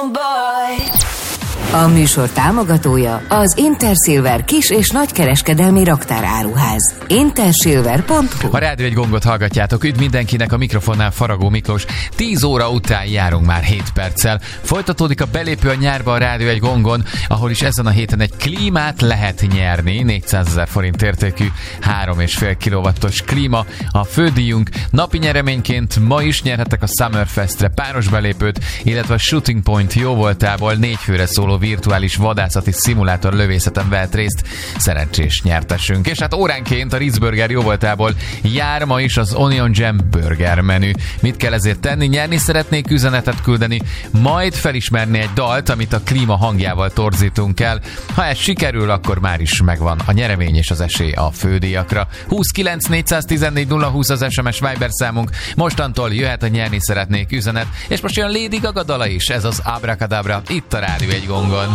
A műsor támogatója az Intersilver kis- és nagykereskedelmi raktáráruház. Intersilver.hu. A Rádió egy gongot hallgatjátok. Üdv mindenkinek, a mikrofonnál Faragó Miklós. 10 óra után járunk már 7 perccel. Folytatódik a belépő a nyárba a Rádió egy gongon, ahol is ezen a héten egy klímát lehet nyerni. 400 000 forint értékű 3,5 kW-os klíma a fődíjunk. Napi nyereményként ma is nyerhetek a Summerfestre páros belépőt, illetve a Shooting Point jóvoltából 4 főre szóló virtuális vadászati szimulátor lövészeten vehet részt szerencsés nyertesünk. És hát óránként a Ritz Burger jóvoltából jár ma is az Onion Jam burger menü. Mit kell ezért tenni? Nyerni szeretnék, üzenetet küldeni, majd felismerni egy dalt, amit a klíma hangjával torzítunk el. Ha ez sikerül, akkor már is megvan a nyeremény és az esély a fődíjakra. 29 414 020 az SMS Viber számunk. Mostantól jöhet a nyerni szeretnék üzenet, és most jön Lady Gaga dala is, ez az Abracadabra, itt a Rádió egy gongon.